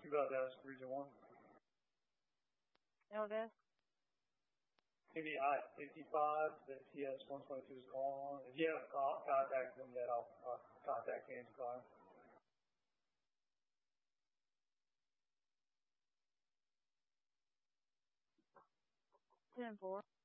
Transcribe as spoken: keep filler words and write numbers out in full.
You about to ask Region one? Elvis? Maybe I fifty-five, the T S one twenty-two is gone. If you haven't contacted them yet, I'll, I'll contact Angie Klein. ten four.